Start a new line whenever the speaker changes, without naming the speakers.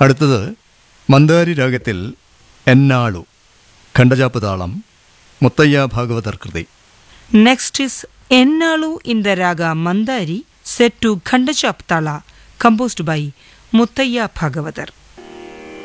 അടുത്തത് മന്ദാരി രാഗത്തിൽ എന്നാളു ഖണ്ഡജാപ്പ് താളം മുത്തയ്യ ഭാഗവതർ കൃതി.
Next is Ennalu in the raga Mandari set to Khandachap Tala composed by Muttaya Bhagavatar.